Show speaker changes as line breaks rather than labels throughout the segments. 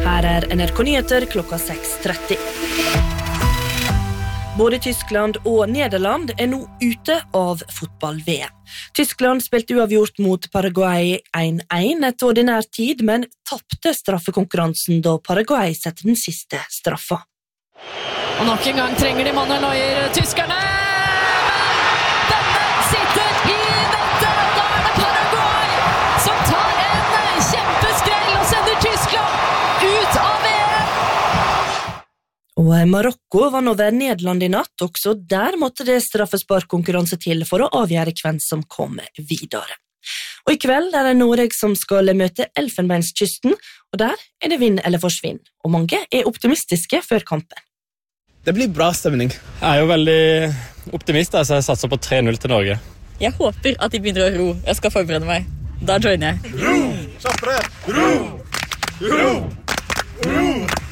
Her NRK Nyheter klokka 6:30. Både Tyskland og Nederland nå ute av fotball-VM. Tyskland spilte uavgjort mot Paraguay 1-1 etter ordinær tid, men tappte straffekonkurransen da Paraguay setter den siste straffa.
Og nok en gang trenger de Manuel Neuer tyskerne. Denne sitter i nettet. Da det Paraguay som tar en kjempeskrell og sender Tyskland ut av VM.
Og Marokko vann over Nederland i natt. Også der måtte det straffesparkkonkurranse til for å avgjøre hvem som kom videre. Og i kveld det Norge som skal møte Elfenbenskysten, og der det vinn eller forsvinn. Og mange optimistiske før kampen.
Det blir bra stemning. Jeg jo veldig optimist, så jeg satser på 3-0 til Norge.
Jeg håper at de begynner å ro. Jeg skal forberede meg. Da joiner jeg.
Ro! Kjappere! Ro! Ro! Ro!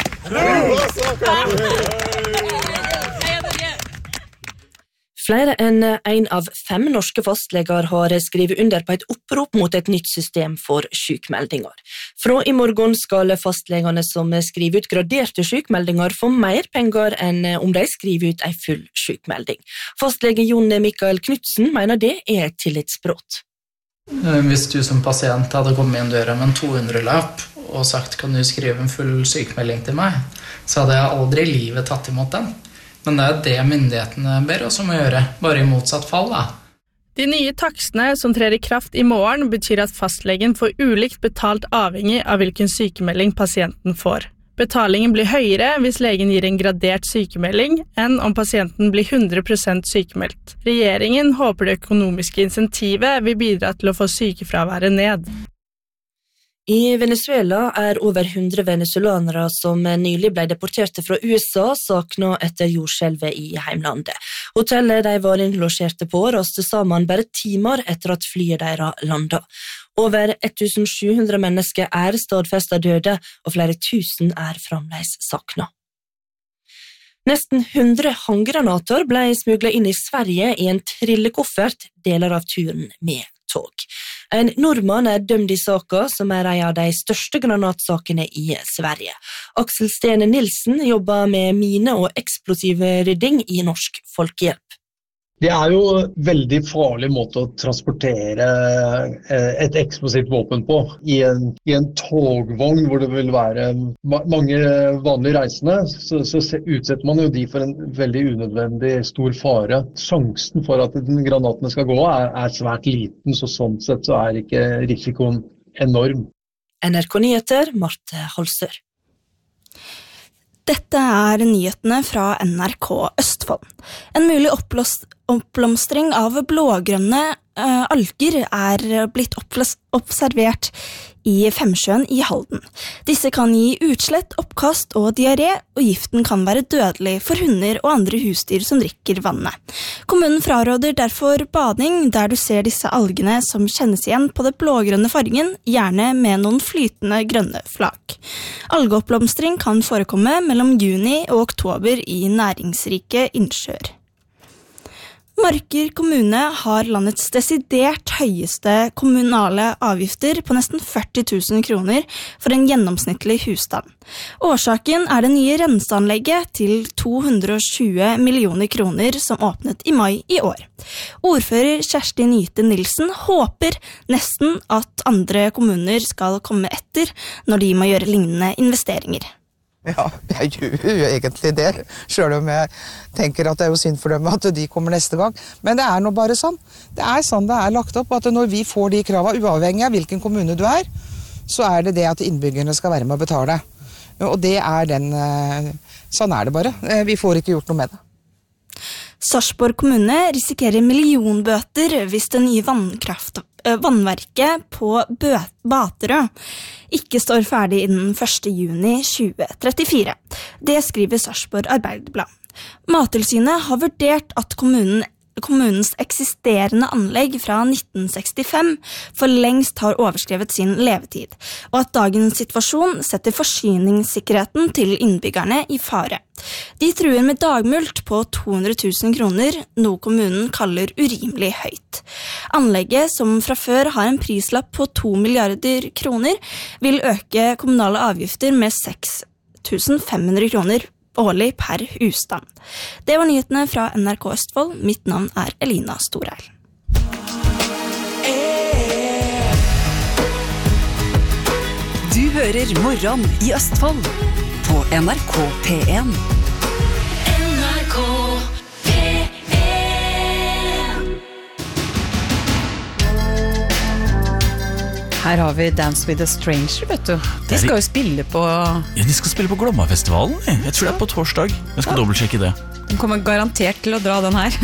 Flere enn 1 av 5 norske fastleger har skrevet under på et opprop mot et nytt system for sykmeldinger. Fra i morgen skal fastlegene som skriver ut graderte sykmeldinger få mer penger enn om de skriver ut en full sykmelding. Fastlege Jon Mikael Knudsen mener det et tillitsbrudd.
Hvis du som pasient hadde kommet inn døra med en 200-lapp og sagt kan du skrive en full sykmelding til meg, så hadde jeg aldri i livet tatt imot den. Men det det myndighetene ber oss om å gjøre, bare i motsatt fall da.
De nye takstene som trer i kraft i morgen betyr at fastlegen får ulikt betalt avhengig av hvilken sykemelding pasienten får. Betalingen blir høyere hvis legen gir en gradert sykemelding enn om pasienten blir 100% sykemeldt. Regjeringen håper det økonomiske insentivet vil bidra til å få sykefraværet ned.
I Venezuela over 100 venezuelanere som nylig ble deporterte fra USA savnet etter jordskjelvet i heimlandet. Hotellet de var innlosjerte på raste sammen bare timer etter at flyet deres landet. Over 1700 mennesker stadfestet døde, og flere tusen fremdeles savnet. Nesten 100 håndgranater ble smuglet inn i Sverige i en trillekoffert deler av turen med tog. En nordmann dømt i saken, som en av de største granatsakene i Sverige. Aksel Stene Nilsen jobber med mine- og eksplosivrydding i Norsk Folkehjelp.
Det jo veldig farlig måte å transportere et eksplosivt våpen på. I en togvogn hvor det vil være mange vanlige reisende, så utsetter man jo de for en veldig unødvendig stor fare. Sjansen for at granatene skal gå svært liten, så sånn sett så ikke risikoen enorm.
NRK Nyheter, Marte Holsør.
Dette nyhetene fra NRK Østfold. En mulig oppblomstring av blågrønne alger blitt observert i Femsjøen i Halden. Disse kan gi utslett, oppkast og diaré, og giften kan være dødelig for hunder og andre husdyr som drikker vannet. Kommunen fraråder derfor bading der du ser disse algene som kjennes igjen på det blågrønne fargen, gjerne med noen flytende grønne flak. Algeoppblomstring kan forekomme mellom juni og oktober i næringsrike innsjøer. Marker kommune har landets desidert høyeste kommunale avgifter på nesten 40 000 kroner for en gjennomsnittlig husstand. Årsaken det nye renseanlegget til 220 millioner kroner som åpnet i mai i år. Ordfører Kjersti Nyte Nilsen håper nesten at andre kommuner skal komme etter når de må gjøre lignende investeringer.
Ja, jeg gjør jo egentlig det, selv om jeg tenker at det jo synd for dem at de kommer neste gang. Men det nå bare sånn. Det sånn det lagt opp, at når vi får de kravene, uavhengig av hvilken kommune du så det det at innbyggerne skal være med å betale. Og det sånn det bare. Vi får ikke gjort noe med det.
Sarpsborg kommune risikerer millionbøter hvis det nye vannverket på Baterø ikke står ferdig innen 1. juni 2034. Det skriver Sarpsborg Arbeiderblad. Mattilsynet har vurdert at kommunen kommunens eksisterende anlegg fra 1965 for lengst har overskrevet sin levetid, og at dagens situasjon setter forsyningssikkerheten til innbyggerne i fare. De truer med dagmulkt på 200 000 kroner, noe kommunen kaller urimelig høyt. Anlegget, som fra før har en prislapp på 2 milliarder kroner, vil øke kommunale avgifter med 6.500 kroner årlig per husstand. Det var nyhetene fra NRK Østfold. Mitt navn er Elina Storheil.
Du hører Morgen i Østfold på NRK P1. NRK P1.
Her har vi Dance with a Stranger, vet du. De skal jo spille på...
Ja, de skal spille på Glomma-festivalen. Jeg tror det på torsdag. Jeg skal dobbeltsjekke det.
De kommer garantert til å dra den her.